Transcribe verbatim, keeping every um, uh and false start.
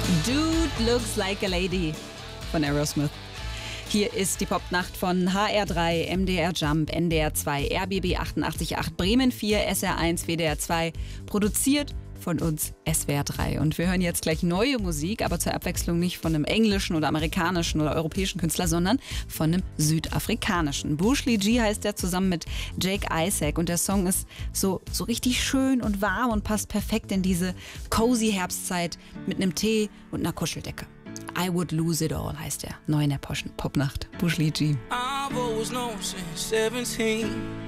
Dude Looks Like a Lady von Aerosmith. Hier ist die Popnacht von H R drei, M D R Jump, N D R zwei, R B B achtundachtzig Komma acht, Bremen vier, S R eins, W D R zwei. Produziert von uns S W R drei. Und wir hören jetzt gleich neue Musik, aber zur Abwechslung nicht von einem englischen oder amerikanischen oder europäischen Künstler, sondern von einem südafrikanischen. Bushli G heißt er, zusammen mit Jake Isaac. Und der Song ist so, so richtig schön und warm und passt perfekt in diese cozy Herbstzeit mit einem Tee und einer Kuscheldecke. I Would Lose It All heißt er. Neu in der Popnacht. Bushli G. I've always known since seventeen